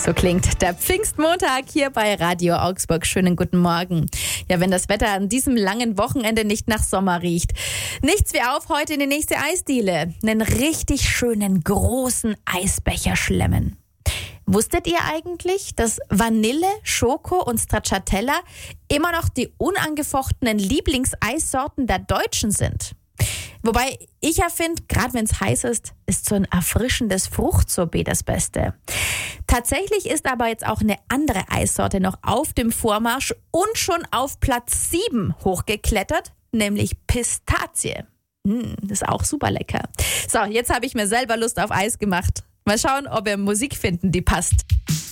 So klingt der Pfingstmontag hier bei Radio Augsburg. Schönen guten Morgen. Ja, wenn das Wetter an diesem langen Wochenende nicht nach Sommer riecht. Nichts wie auf heute in die nächste Eisdiele. Einen richtig schönen großen Eisbecher schlemmen. Wusstet ihr eigentlich, dass Vanille, Schoko und Stracciatella immer noch die unangefochtenen Lieblingseissorten der Deutschen sind? Wobei ich ja finde, gerade wenn es heiß ist so ein erfrischendes Fruchtsorbet das Beste. Tatsächlich ist aber jetzt auch eine andere Eissorte noch auf dem Vormarsch und schon auf Platz 7 hochgeklettert, nämlich Pistazie. Das ist auch super lecker. So, jetzt habe ich mir selber Lust auf Eis gemacht. Mal schauen, ob wir Musik finden, die passt.